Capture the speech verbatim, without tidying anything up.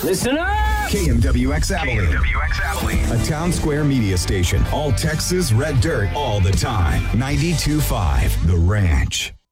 Listen up! K M W X Abilene. K M W X Abilene. A Town Square media station. All Texas red dirt all the time. ninety-two point five The Ranch.